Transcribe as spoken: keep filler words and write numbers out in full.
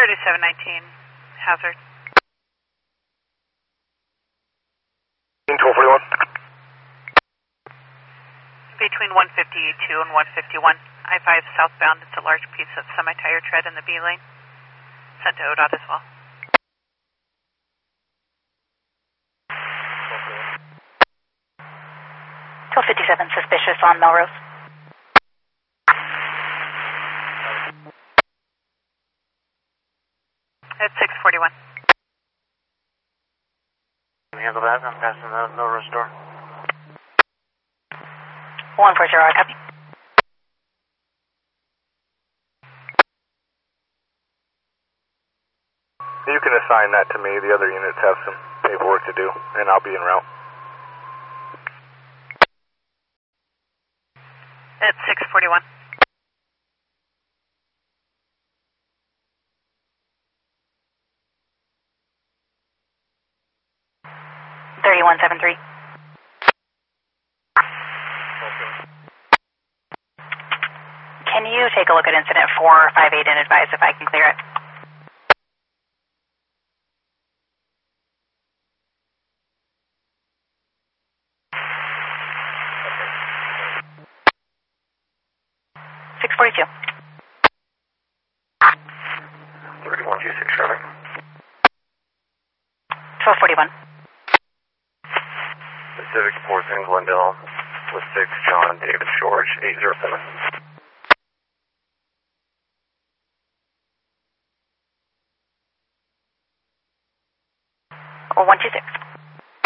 thirty-seven nineteen, hazard. twelve forty-one. Between one fifty-two and one fifty-one, I five southbound, it's a large piece of semi-tire tread in the B lane. Sent to O D O T as well. twelve fifty-seven, suspicious on Melrose. At six forty-one. Can you handle that? I'm passing the Melrose door. one four zero, copy. You can assign that to me. The other units have some paperwork to do, and I'll be en route. At six forty-one. thirty-one seventy-three. Can you take a look at incident four five eight and advise if I can clear it? six forty-two. thirty-one two six seven. twelve forty-one. Pacific Sports in Glendale with six John David George eight zero seven.